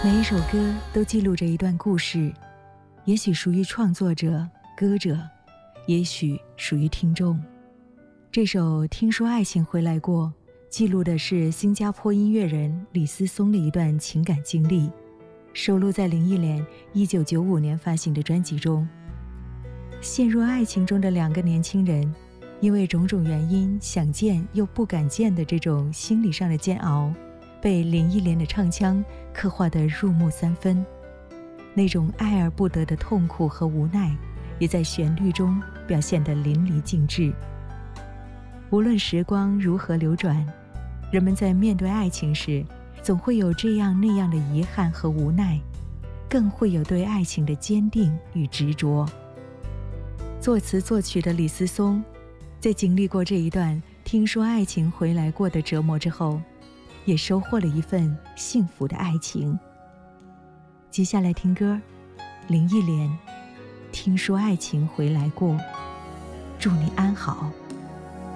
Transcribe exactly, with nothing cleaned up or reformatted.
每一首歌都记录着一段故事，也许属于创作者、歌者，也许属于听众。这首《听说爱情回来过》记录的是新加坡音乐人李思松的一段情感经历，收录在林忆莲一九九五年发行的专辑中。陷入爱情中的两个年轻人，因为种种原因想见又不敢见的这种心理上的煎熬，被林忆莲的唱腔刻画得入木三分。那种爱而不得的痛苦和无奈，也在旋律中表现得淋漓尽致。无论时光如何流转，人们在面对爱情时，总会有这样那样的遗憾和无奈，更会有对爱情的坚定与执着。作词作曲的李思松，在经历过这一段听说爱情回来过的折磨之后，也收获了一份幸福的爱情。接下来听歌，林忆莲，听说爱情回来过，祝你安好。